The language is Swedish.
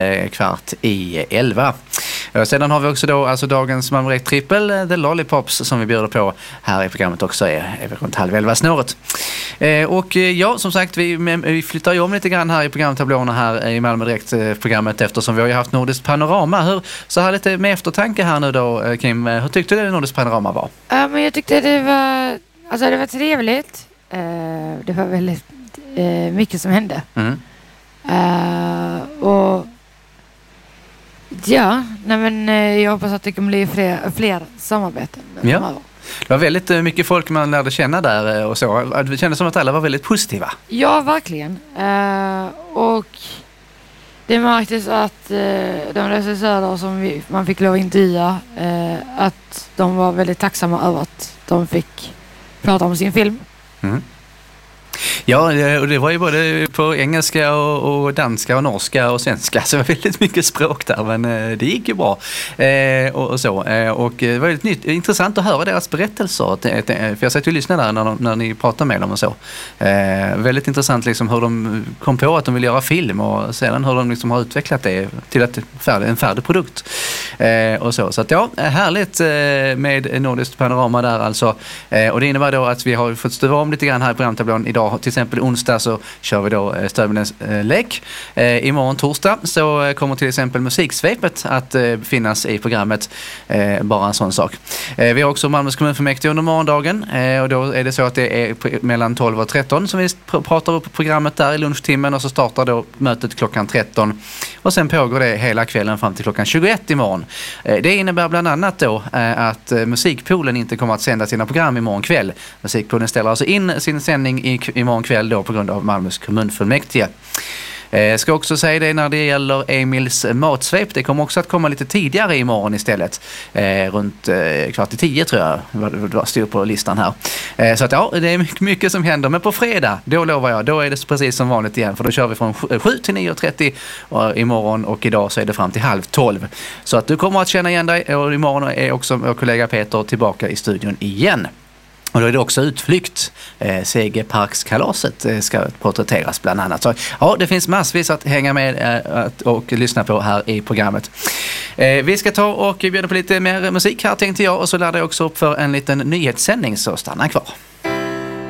10:15. Sedan har vi också då alltså dagens Malmö Direkt trippel, The Lollipops, som vi bjuder på här i programmet också är runt 10:30 snåret. Och ja, som sagt, vi flyttar ju om lite grann här i programtablåerna här i Malmö Direkt-programmet, eftersom vi har ju haft Nordiskt panorama. Så här lite med eftertanke här nu då, Kim, hur tyckte du Nordiskt panorama var? Ja, men jag tyckte det var trevligt. Det var väldigt mycket som hände. Och ja, jag hoppas att det kommer bli fler samarbeten. Ja. Det var väldigt mycket folk man lärde känna där och så. Det kändes som att alla var väldigt positiva. Ja, verkligen. Och det märktes att de regissörer som man fick lov att intervjua, att de var väldigt tacksamma över att de fick prata om sin film. Ja, och det var ju både på engelska och danska och norska och svenska, så det var väldigt mycket språk där, men det gick ju bra och så. Och det var väldigt intressant att höra deras berättelser, för jag satt ju och lyssnade där när ni pratade med dem och så. Väldigt intressant liksom hur de kom på att de ville göra film och sedan hur de liksom har utvecklat det till en färdig produkt. Och så att ja, härligt med Nordiskt panorama där alltså. Och det innebär då att vi har fått stöva om lite grann här i programtablån idag. Till exempel onsdag så kör vi då Stövelens lek. Imorgon torsdag så kommer till exempel Musiksvepet att finnas i programmet. Bara en sån sak. Vi har också Malmös kommunfullmäktige under morgondagen. Och då är det så att det är mellan 12 och 13 som vi pratar upp programmet där i lunchtimmen. Och så startar då mötet klockan 13. Och sen pågår det hela kvällen fram till klockan 21 imorgon. Det innebär bland annat då att Musikpoolen inte kommer att sända sina program imorgon kväll. Musikpoolen ställer alltså in sin sändning imorgon kväll då på grund av Malmös kommunfullmäktige. Ska också säga det när det gäller Emils matsvep. Det kommer också att komma lite tidigare imorgon istället. Runt 9:15 tror jag det var styr på listan här. Så att ja, det är mycket som händer. Men på fredag, då lovar jag, då är det precis som vanligt igen. För då kör vi från 7 till 9:30 imorgon och idag så är det fram till 11:30. Så att du kommer att känna igen dig och imorgon är också vår kollega Peter tillbaka i studion igen. Och då är det också utflykt. Segerparkskalaset ska porträtteras bland annat. Så ja, det finns massvis att hänga med och lyssna på här i programmet. Vi ska ta och bjuda på lite mer musik här tänkte jag. Och så laddar jag också upp för en liten nyhetssändning, så stanna kvar.